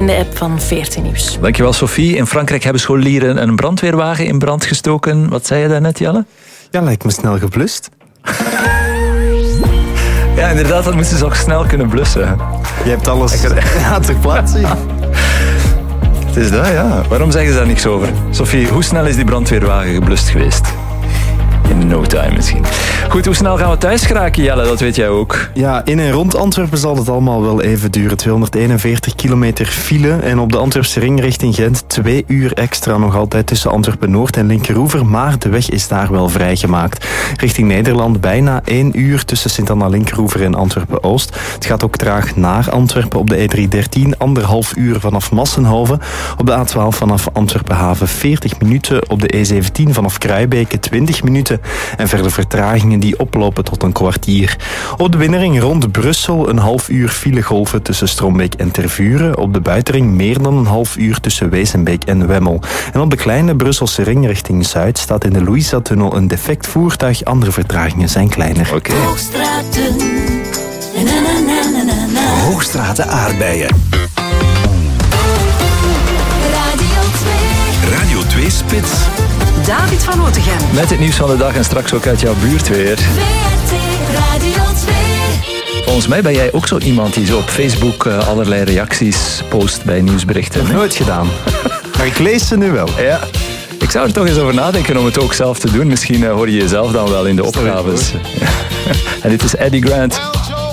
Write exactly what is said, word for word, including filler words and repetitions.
de app van veertien Nieuws. Dankjewel, Sophie. In Frankrijk hebben scholieren een brandweerwagen in brand gestoken. Wat zei je daarnet, Jelle? Ja, lijkt me snel geblust. Ja, inderdaad, dat moesten ze ook snel kunnen blussen. Je hebt alles ja, ter plaatse. Het is dat, ja. Waarom zeggen ze daar niks over? Sophie, hoe snel is die brandweerwagen geblust geweest? In no time misschien. Goed, hoe snel gaan we thuis geraken, Jelle? Dat weet jij ook. Ja, in en rond Antwerpen zal het allemaal wel even duren. tweehonderdeenenveertig kilometer file. En op de Antwerpse ring richting Gent twee uur extra nog altijd tussen Antwerpen-Noord en Linkeroever. Maar de weg is daar wel vrijgemaakt. Richting Nederland bijna één uur tussen Sint-Anna-Linkeroever en Antwerpen-Oost. Het gaat ook traag naar Antwerpen op de E driehonderddertien. Anderhalf uur vanaf Massenhoven. Op de A twaalf vanaf Antwerpen-Haven veertig minuten. Op de E zeventien vanaf Kruibeke twintig minuten. En verder vertragingen die oplopen tot een kwartier. Op de binnenring rond Brussel een half uur filegolven tussen Strombeek en Tervuren. Op de buitenring meer dan een half uur tussen Wezenbeek en Wemmel. En op de kleine Brusselse ring richting Zuid staat in de Louisa-tunnel een defect voertuig. Andere vertragingen zijn kleiner. Oké. Okay. Hoogstraten. Na, na, na, na, na. Hoogstraten aardbeien. Radio twee. Radio twee Spits. David van Otegem. Met het nieuws van de dag en straks ook uit jouw buurt weer. V R T Radio twee. Volgens mij ben jij ook zo iemand die zo op Facebook uh, allerlei reacties post bij nieuwsberichten. Nog nooit gedaan. Maar ik lees ze nu wel. Ja. Ik zou er toch eens over nadenken om het ook zelf te doen. Misschien uh, hoor je jezelf dan wel in de opgaves. En dit is Eddie Grant.